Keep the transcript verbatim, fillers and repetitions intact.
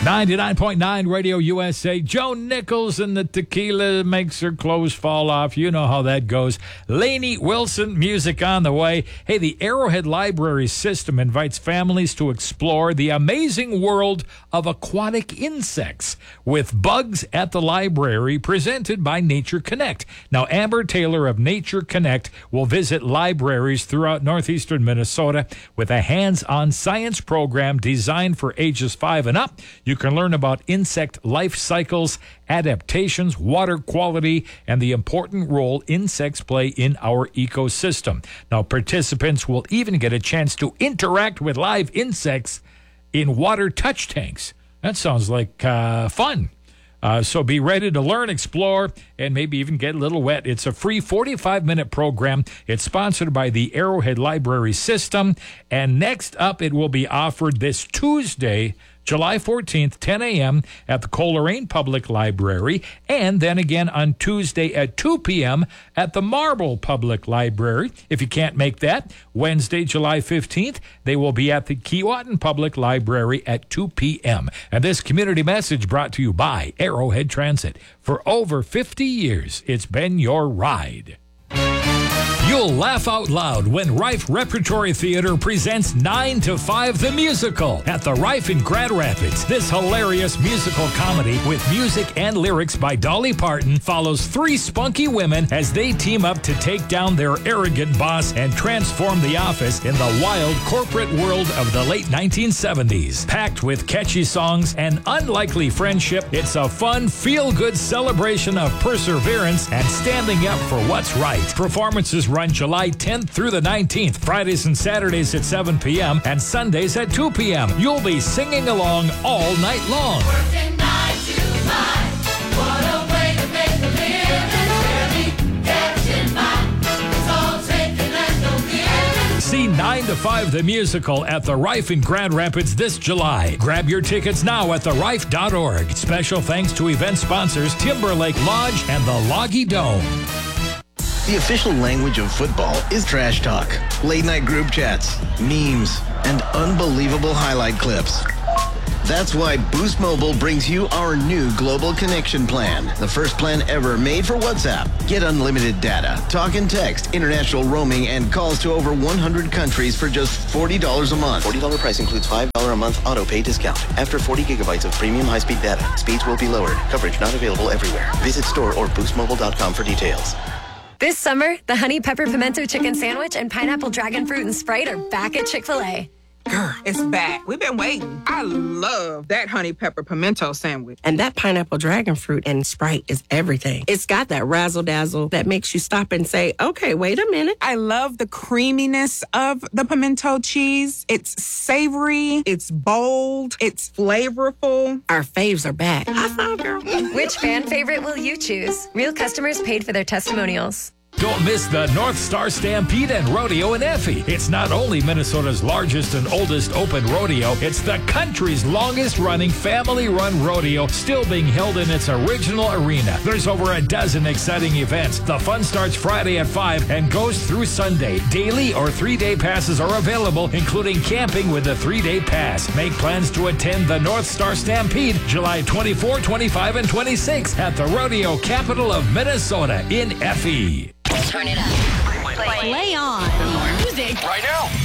ninety-nine point nine Radio U S A. Joe Nichols and the tequila makes her clothes fall off. You know how that goes. Lainey Wilson, music on the way. Hey, the Arrowhead Library System invites families to explore the amazing world of aquatic insects with Bugs at the Library, presented by Nature Connect. Now, Amber Taylor of Nature Connect will visit libraries throughout northeastern Minnesota with a hands-on science program designed for ages five and up. You can learn about insect life cycles, adaptations, water quality, and the important role insects play in our ecosystem. Now, participants will even get a chance to interact with live insects in water touch tanks. That sounds like uh, fun. Uh, so be ready to learn, explore, and maybe even get a little wet. It's a free forty-five minute program. It's sponsored by the Arrowhead Library System. And next up, it will be offered this Tuesday, July fourteenth, ten a.m. at the Coleraine Public Library, and then again on Tuesday at two p.m. at the Marble Public Library. If you can't make that, Wednesday, July fifteenth, they will be at the Keewatin Public Library at two p.m. And this community message brought to you by Arrowhead Transit. For over fifty years, it's been your ride. You'll laugh out loud when Rife Repertory Theater presents nine to five the Musical at the Rife in Grand Rapids. This hilarious musical comedy with music and lyrics by Dolly Parton follows three spunky women as they team up to take down their arrogant boss and transform the office in the wild corporate world of the late nineteen seventies. Packed with catchy songs and unlikely friendship, it's a fun, feel-good celebration of perseverance and standing up for what's right. Performances run July tenth through the nineteenth, Fridays and Saturdays at seven p.m. and Sundays at two p.m. You'll be singing along all night long. Working nine to five, what a way to make a living. Barely kept in mind, it's all taken and no giving. See nine to five the Musical at the Rife in Grand Rapids this July. Grab your tickets now at the rife dot org. Special thanks to event sponsors Timberlake Lodge and the Loggy Dome. The official language of football is trash talk, late-night group chats, memes, and unbelievable highlight clips. That's why Boost Mobile brings you our new Global Connection Plan, the first plan ever made for WhatsApp. Get unlimited data, talk and text, international roaming, and calls to over one hundred countries for just forty dollars a month. forty dollars price includes five dollars a month auto pay discount. After forty gigabytes of premium high-speed data, speeds will be lowered. Coverage not available everywhere. Visit store or boost mobile dot com for details. This summer, the Honey Pepper Pimento Chicken Sandwich and Pineapple Dragon Fruit and Sprite are back at Chick-fil-A. Girl, it's back. We've been waiting. I love that Honey Pepper Pimento Sandwich. And that Pineapple Dragon Fruit and Sprite is everything. It's got that razzle-dazzle that makes you stop and say, okay, wait a minute. I love the creaminess of the pimento cheese. It's savory, it's bold, it's flavorful. Our faves are back. I saw, girl. Which fan favorite will you choose? Real customers paid for their testimonials. Don't miss the North Star Stampede and Rodeo in Effie. It's not only Minnesota's largest and oldest open rodeo, it's the country's longest-running family-run rodeo, still being held in its original arena. There's over a dozen exciting events. The fun starts Friday at five and goes through Sunday. Daily or three-day passes are available, including camping with a three-day pass. Make plans to attend the North Star Stampede July twenty-fourth, twenty-fifth, and twenty-sixth at the rodeo capital of Minnesota in Effie. Turn it up. Play, Play on. Music. Right now.